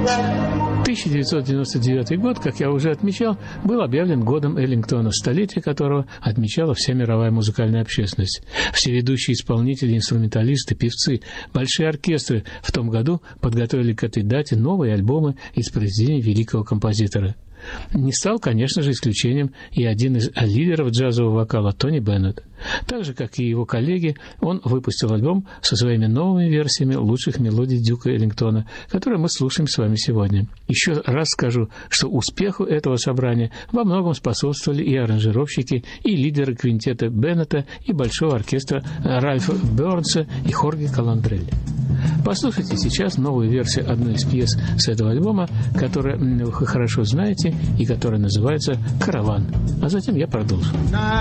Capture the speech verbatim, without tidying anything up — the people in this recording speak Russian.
тысяча девятьсот девяносто девятый год, как я уже отмечал, был объявлен годом Эллингтона, столетие которого отмечала вся мировая музыкальная общественность. Все ведущие исполнители, инструменталисты, певцы, большие оркестры в том году подготовили к этой дате новые альбомы из произведений великого композитора. Не стал, конечно же, исключением и один из лидеров джазового вокала Тони Беннет. Так же, как и его коллеги, он выпустил альбом со своими новыми версиями лучших мелодий Дюка Эллингтона, которые мы слушаем с вами сегодня. Еще раз скажу, что успеху этого собрания во многом способствовали и аранжировщики, и лидеры квинтета Беннета, и большого оркестра Ральфа Бернса и Хорге Каландрелли. Послушайте сейчас новую версию одной из пьес с этого альбома, которую вы хорошо знаете и которая называется «Караван». А затем я продолжу.